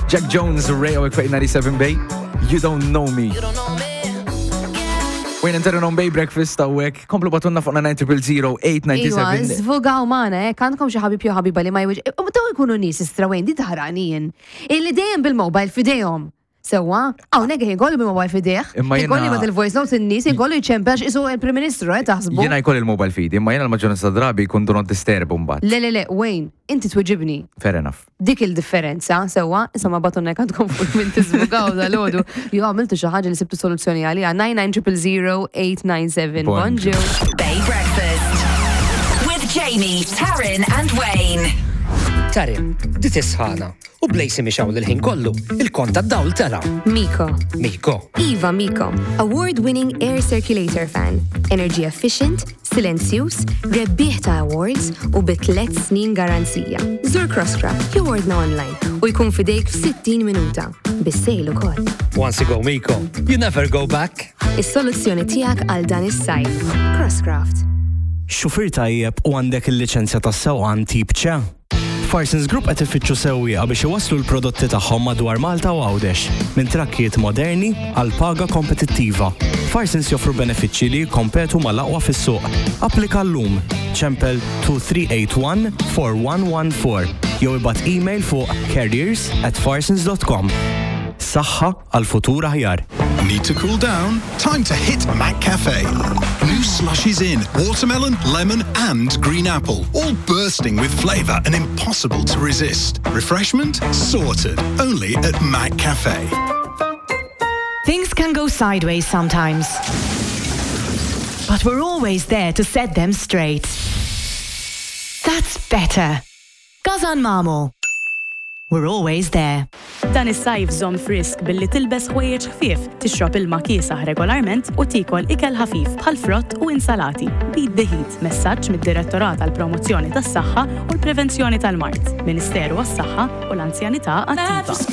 Jack Jones, Ray Oak 97 Bay. You don't know me. Wayne Interron on Bay Breakfast għawek, komplu batunna fuqna 900-897. Zvugaw maħna, għandkom xi ħabib jew ħabiba li ma jwieġ. Taw ikunu nies istrawejn di taħranijin. Illi dejjem bil-mobile fidejhom. Sewa, hawnhekk jgħollu bil-mobile fidejh. Jgħolli bad il-voice note in-nies, jgħollu jċempex isu il-Prim Ministru, taħsbu. Jiena jkoll il-mobile feed, imma jiena l-maġġoranza drabi jkun do not disturb mbagħad. Le, Wayne, inti twiġibni. Fair enough. Dik il-differenza, sewa, insomma batunna għandkom fuq minn tiżvugaw dal-għodu. Jew għamiltu xi ħaġa li sibtu soluzzjoni għalija 9900897. Bonġew. Bay Breakfast with Jamie, Taryn and Wayne. Taryn, di tisħana u blejsi mixaw l-ħin kollu, il-kont tad-dawl tara. Miko. Iva Miko. Award-winning air circulator fan. Energy efficient, silenzjus, rebbieħ ta' awards u b3 snin garanzija. Zur Crosscraft, jawardna online u jkun fidejk f'60 minuta. Bis-sejl ukoll. Once you go Miko, you never go back. Is-soluzzjoni tiegħek għal dan is-sajf. Crosscraft. Xufir tajjeb u għandek il-liċenzja tas-sewqan tip C? Farsons Group qed ifittxu sewwieqa biex iwasslu l-prodotti tagħhom madwar Malta u Għawdex, minn trakkijiet moderni għal paga kompetittiva. Farsons joffru benefiċċji li jkompetu mal-aqwa fis-suq. Applika llum, ċempel 2381-4114 jew ibgħat email fuq careers@farsons.com. Saħħa għal futur aħjar. Need to cool down? Time to hit McCafe. New slushies in watermelon, lemon and green apple, all bursting with flavour and impossible to resist. Refreshment sorted, only at McCafe. Things can go sideways sometimes, but we're always there to set them straight. That's better. Gazan Mamo. We're always there. Dan is-sajf żomm frisk billi tilbes ħwejjeġ ħfief, tixrob ilma kiesaħ regolarment u tikol ikel ħafif bħal frott u insalati. Beat the heat, messaġġ mid-Direttorat għall-Promozzjoni tas-Saħħa u l-Prevenzjoni tal-Mart, Ministeru għas-Saħħa u l-Anzjanità Attiva.